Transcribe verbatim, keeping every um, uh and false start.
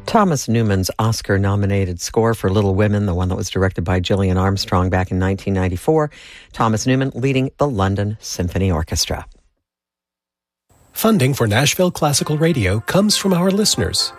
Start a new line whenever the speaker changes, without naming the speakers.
Thomas Newman's Oscar-nominated score for Little Women, the one that was directed by Gillian Armstrong back in nineteen ninety-four. Thomas Newman leading the London Symphony Orchestra.
Funding for Nashville Classical Radio comes from our listeners